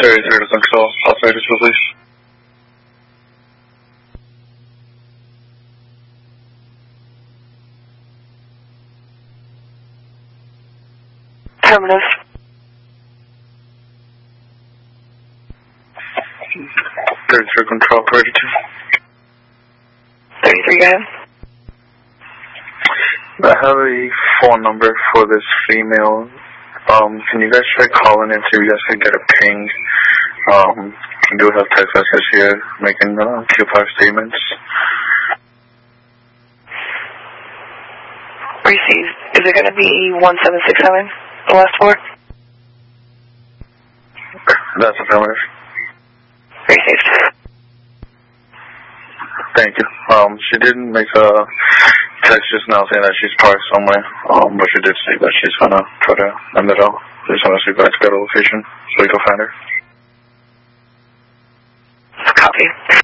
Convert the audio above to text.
Area 0 to control. Operator 2, please. Terminus. Area 0 control. Operator 2. 33, go ahead. I have a phone number for this female. Can you guys try calling and see if you guys can get a ping? I do have text message here making Q5 statements. Receive. Is it going to be 1767, the last four? That's affirmative. Received. Thank you. She didn't make a text just now saying that she's parked somewhere, but she did say that she's gonna try to end it out. Just want to see if you guys got a location so we can find her. Copy.